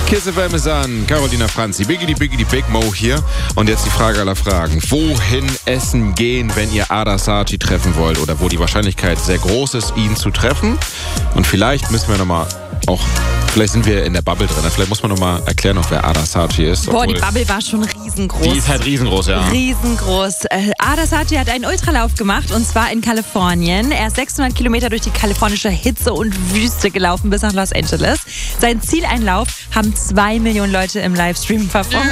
Kiss FM ist an. Carolina Franzi, Biggity Big Mo hier. Und jetzt die Frage aller Fragen. Wohin essen gehen, wenn ihr Ada Saatchi treffen wollt? Oder wo die Wahrscheinlichkeit sehr groß ist, ihn zu treffen? Und vielleicht müssen wir nochmal vielleicht sind wir in der Bubble drin. Vielleicht muss man nochmal erklären, wer Ada Saatchi ist. Boah, die Bubble war schon riesengroß. Die ist halt riesengroß, ja. Riesengroß. Ada Saatchi hat einen Ultralauf gemacht, und zwar in Kalifornien. Er ist 600 Kilometer durch die kalifornische Hitze und Wüste gelaufen bis nach Los Angeles. Sein Zieleinlauf haben 2 Millionen Leute im Livestream verfolgt.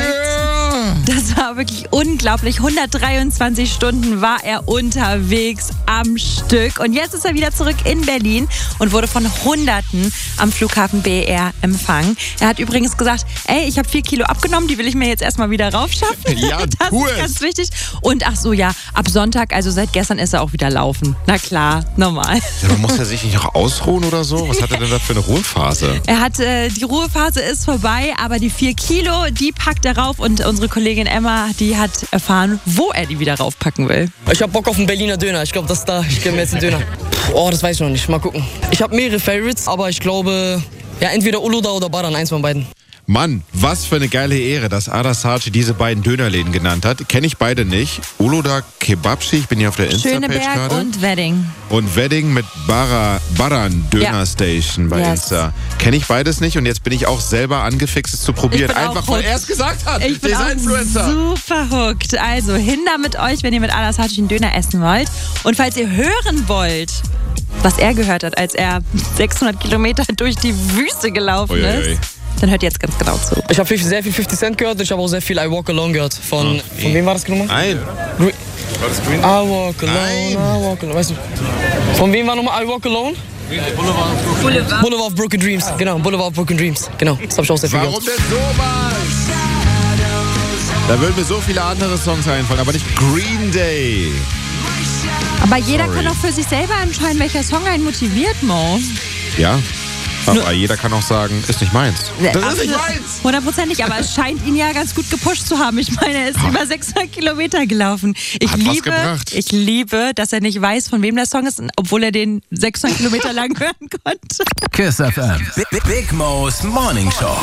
Das war wirklich unglaublich. 123 Stunden war er unterwegs am Stück. Und jetzt ist er wieder zurück in Berlin und wurde von Hunderten am Flughafen BER empfangen. Er hat übrigens gesagt, ich habe 4 Kilo abgenommen, die will ich mir jetzt erstmal wieder raufschaffen. Ja, das ist ganz wichtig. Und ach so, ja, ab Sonntag, also seit gestern ist er auch wieder laufen. Na klar, normal. Ja, aber muss er sich nicht auch ausruhen oder so? Was hat er denn da für eine Ruhephase? Er hat, die Ruhephase ist vorbei, aber die 4 Kilo, die packt er rauf, und unsere Kollegin Emma, die hat erfahren, wo er die wieder raufpacken will. Ich hab Bock auf einen Berliner Döner. Ich glaube, ich gebe mir jetzt einen Döner. Oh, das weiß ich noch nicht. Mal gucken. Ich habe mehrere Favorites, aber ich glaube, ja, entweder Uluda oder Baran, eins von beiden. Mann, was für eine geile Ehre, dass Ada Saatchi diese beiden Dönerläden genannt hat. Kenne ich beide nicht. Uluda Kebabchi, ich bin hier auf der Insta-Page Schöneberg gerade. und Wedding. Und Wedding mit Baran Döner Station bei Insta. Kenne ich beides nicht, und jetzt bin ich auch selber angefixt, es zu probieren. Einfach, weil er es gesagt hat. Ich bin Dieser auch Influencer. super hooked. Also hin da mit euch, wenn ihr mit Ada Saatchi einen Döner essen wollt. Und falls ihr hören wollt, was er gehört hat, als er 600 Kilometer durch die Wüste gelaufen ist, dann hört ihr jetzt ganz genau zu. Ich habe sehr viel 50 Cent gehört, und ich habe auch sehr viel I Walk Alone gehört. Von wem war das genommen? Nein. War das Green? I Walk Alone, I Walk Alone. Weißt du, von wem war nochmal I Walk Alone? Boulevard of Broken Dreams. Genau, Boulevard of Broken Dreams. Genau, das habe ich auch sehr viel gehört. Warum denn sowas? Da würden mir so viele andere Songs einfallen, aber nicht Green Day. Aber jeder kann auch für sich selber entscheiden, welcher Song einen motiviert, Mo. Ja, aber jeder kann auch sagen, ist nicht meins. Das ist nicht meins. 100%, aber es scheint ihn ja ganz gut gepusht zu haben. Ich meine, er ist über 600 Kilometer gelaufen. Ich liebe, dass er nicht weiß, von wem der Song ist, obwohl er den 600 Kilometer lang hören konnte. Kiss FM. Big Mo's Morning Show.